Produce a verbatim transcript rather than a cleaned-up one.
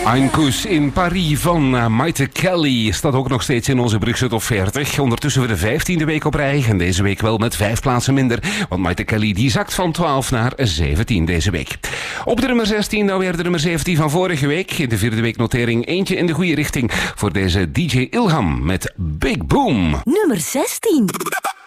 Ein Kuss in Paris van uh, Maite Kelly staat ook nog steeds in onze Brugse top veertig. Ondertussen voor de vijftiende week op rij. En deze week wel met vijf plaatsen minder. Want Maite Kelly die zakt van twaalf naar zeventien deze week. Op de nummer zestien nou weer de nummer zeventien van vorige week. In de vierde week notering eentje in de goede richting voor deze D J Ilham met Big Boom. Nummer zestien.